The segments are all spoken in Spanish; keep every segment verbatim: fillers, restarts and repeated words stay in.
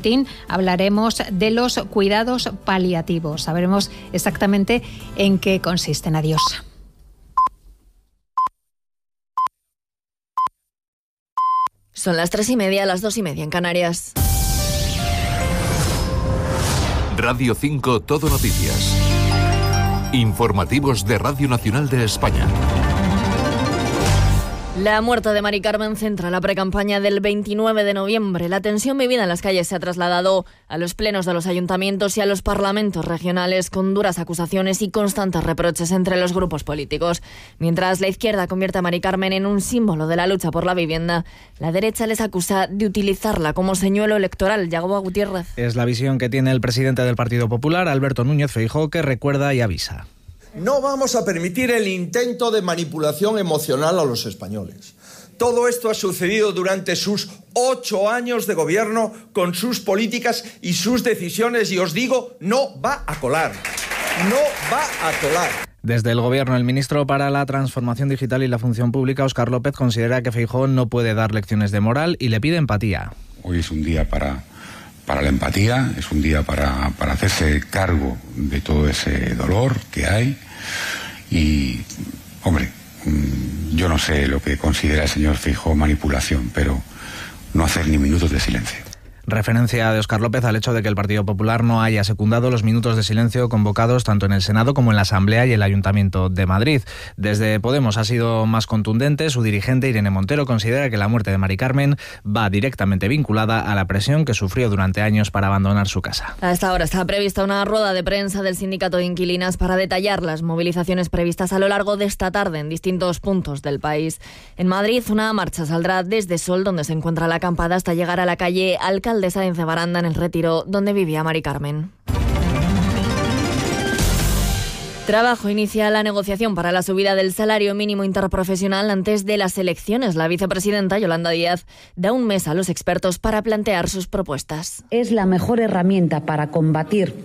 boletín hablaremos de los cuidados paliativos. Sabremos exactamente en qué consisten. Adiós. Son las tres y media, las dos y media en Canarias. Radio cinco Todo Noticias. Informativos de Radio Nacional de España. La muerte de Mari Carmen centra la precampaña del veintinueve de noviembre. La tensión vivida en las calles se ha trasladado a los plenos de los ayuntamientos y a los parlamentos regionales, con duras acusaciones y constantes reproches entre los grupos políticos. Mientras la izquierda convierte a Mari Carmen en un símbolo de la lucha por la vivienda, la derecha les acusa de utilizarla como señuelo electoral. Yagoba Gutiérrez. Es la visión que tiene el presidente del Partido Popular, Alberto Núñez Feijóo, que recuerda y avisa. No vamos a permitir el intento de manipulación emocional a los españoles. Todo esto ha sucedido durante sus ocho años de gobierno, con sus políticas y sus decisiones, y os digo, no va a colar. No va a colar. Desde el Gobierno, el ministro para la Transformación Digital y la Función Pública, Óscar López, considera que Feijóo no puede dar lecciones de moral y le pide empatía. Hoy es un día para, para la empatía, es un día para, para hacerse cargo de todo ese dolor que hay. Y, hombre, yo no sé lo que considera el señor Feijóo manipulación, pero no hacer ni minutos de silencio. Referencia de Óscar López al hecho de que el Partido Popular no haya secundado los minutos de silencio convocados tanto en el Senado como en la Asamblea y el Ayuntamiento de Madrid. Desde Podemos ha sido más contundente. Su dirigente, Irene Montero, considera que la muerte de Mari Carmen va directamente vinculada a la presión que sufrió durante años para abandonar su casa. A esta hora está prevista una rueda de prensa del Sindicato de Inquilinas para detallar las movilizaciones previstas a lo largo de esta tarde en distintos puntos del país. En Madrid, una marcha saldrá desde Sol, donde se encuentra la acampada, hasta llegar a la calle Alcalde de Cebaranda, en el Retiro, donde vivía Mari Carmen. Trabajo inicia la negociación para la subida del salario mínimo interprofesional antes de las elecciones. La vicepresidenta Yolanda Díaz da un mes a los expertos para plantear sus propuestas. Es la mejor herramienta para combatir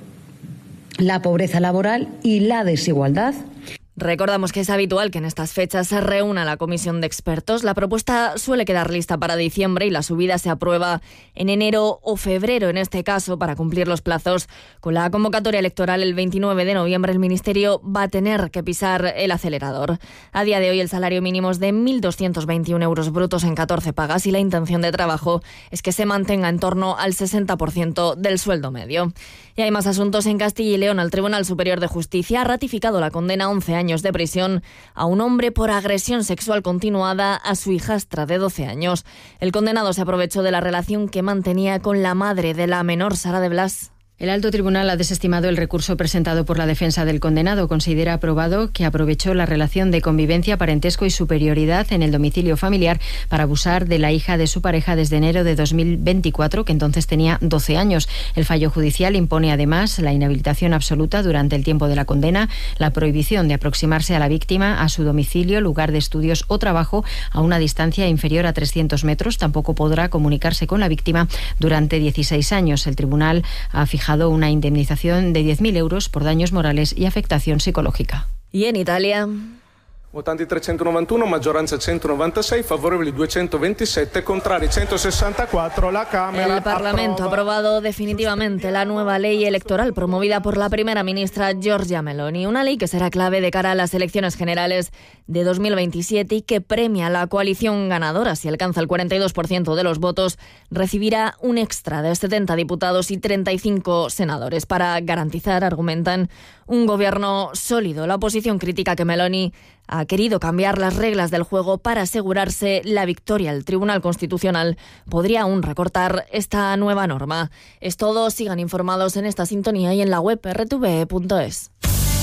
la pobreza laboral y la desigualdad. Recordamos que es habitual que en estas fechas se reúna la comisión de expertos. La propuesta suele quedar lista para diciembre y la subida se aprueba en enero o febrero. En este caso, para cumplir los plazos, con la convocatoria electoral el veintinueve de noviembre, el Ministerio va a tener que pisar el acelerador. A día de hoy el salario mínimo es de mil doscientos veintiún euros brutos en catorce pagas y la intención de trabajo es que se mantenga en torno al sesenta por ciento del sueldo medio. Y hay más asuntos en Castilla y León. El Tribunal Superior de Justicia ha ratificado la condena a once años de prisión a un hombre por agresión sexual continuada a su hijastra de doce años. El condenado se aprovechó de la relación que mantenía con la madre de la menor, Sara de Blas. El alto tribunal ha desestimado el recurso presentado por la defensa del condenado. Considera aprobado que aprovechó la relación de convivencia, parentesco y superioridad en el domicilio familiar para abusar de la hija de su pareja desde enero de dos mil veinticuatro, que entonces tenía doce años. El fallo judicial impone además la inhabilitación absoluta durante el tiempo de la condena, la prohibición de aproximarse a la víctima a su domicilio, lugar de estudios o trabajo a una distancia inferior a trescientos metros. Tampoco podrá comunicarse con la víctima durante dieciséis años. El tribunal ha fijado una indemnización de diez mil euros por daños morales y afectación psicológica. Y en Italia... Votanti trecentonovantuno, maggioranza centonovantasei, favorevoli duecentoventisette, contrari centosessantaquattro. La Cámara. El Parlamento ha aprobado definitivamente la nueva ley electoral promovida por la primera ministra Giorgia Meloni, una ley que será clave de cara a las elecciones generales de dos mil veintisiete y que premia a la coalición ganadora. Si alcanza el cuarenta y dos por ciento de los votos, recibirá un extra de setenta diputados y treinta y cinco senadores para garantizar, argumentan, un gobierno sólido. La oposición critica que Meloni ha querido cambiar las reglas del juego para asegurarse la victoria. El Tribunal Constitucional podría aún recortar esta nueva norma. Es todo. Sigan informados en esta sintonía y en la web erre te ve punto es.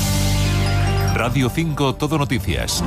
Radio cinco Todo Noticias.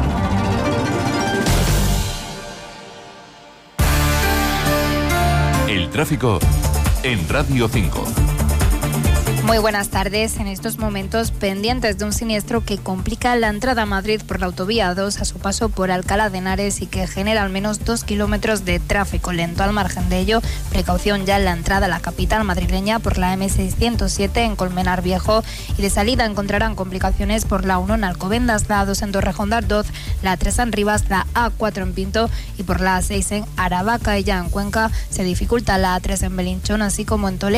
El tráfico en Radio cinco. Muy buenas tardes. En estos momentos pendientes de un siniestro que complica la entrada a Madrid por la autovía dos a su paso por Alcalá de Henares y que genera al menos dos kilómetros de tráfico lento. Al margen de ello, precaución ya en la entrada a la capital madrileña por la eme seiscientos siete en Colmenar Viejo, y de salida encontrarán complicaciones por la uno en Alcobendas, la a dos en Torrejón de Ardoz, la a tres en Rivas, la a cuatro en Pinto y por la a seis en Aravaca. Y ya en Cuenca se dificulta la a tres en Belinchón, así como en Toledo.